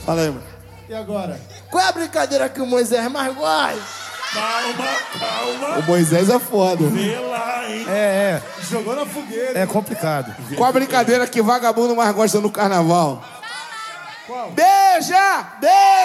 Fala aí, mano. E agora? Qual é a brincadeira que o Moisés mais gosta? O Moisés é foda. Vê lá, hein? Jogou na fogueira. É complicado. Qual a brincadeira que vagabundo mais gosta no carnaval? Qual? Beija! Beija!